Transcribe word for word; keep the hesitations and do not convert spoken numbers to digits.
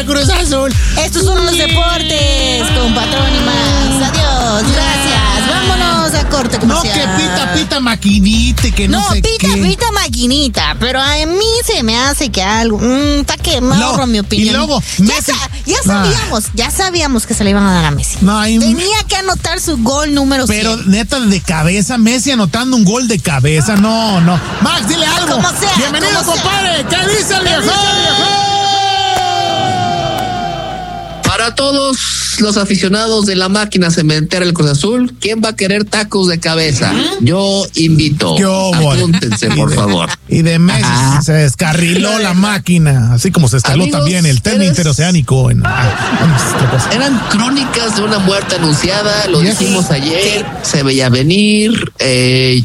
el Cruz Azul. Estos son los deportes con Patrón y más. Adiós, gracias. Vámonos a corte comercial. No, que pita, pita maquinita, que no, no sé pita, qué. pita maquinita, pero a mí se me hace que algo, mmm, pa' que me ahorro mi opinión. Y luego, ya, Messi, sa- ya sabíamos, ya sabíamos que se le iban a dar a Messi. No, y- Tenía que anotar su gol número pero cien. neta, de cabeza, Messi anotando un gol de cabeza, no, no. Max, dile algo. Como sea, Bienvenido, como sea. compadre. ¿Qué dice el viejo? Para todos los aficionados de la máquina cementera del Cruz Azul, ¿quién va a querer tacos de cabeza? Yo invito. ¿Qué hubo? Apúntense, por Y de- favor. Y de Messi Ajá. se descarriló la máquina, así como se escaló Amigos, también el tren eres- interoceánico. En, ah, vamos, otra cosa. Eran crónicas de una muerte anunciada, lo Yes. dijimos ayer, se veía venir, eh,